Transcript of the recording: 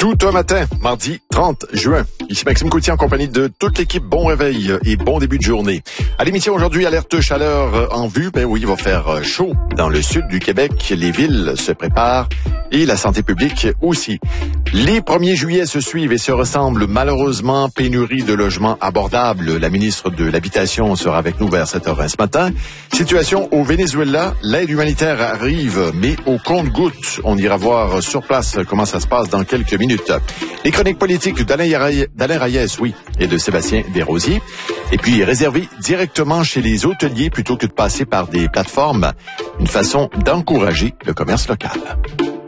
Tout un matin, mardi 30 juin. Ici Maxime Coutier en compagnie de toute l'équipe. Bon réveil et bon début de journée. À l'émission aujourd'hui, alerte chaleur en vue. Ben oui, il va faire chaud dans le sud du Québec. Les villes se préparent et la santé publique aussi. Les 1er juillet se suivent et se ressemblent malheureusement. Pénurie de logements abordables. La ministre de l'Habitation sera avec nous vers 7h20 ce matin. Situation au Venezuela. L'aide humanitaire arrive, mais au compte-gouttes. On ira voir sur place comment ça se passe dans quelques minutes. Les chroniques politiques d'Alain Reyes, oui, et de Sébastien Desrosiers. Et puis réservé directement chez les hôteliers plutôt que de passer par des plateformes. Une façon d'encourager le commerce local.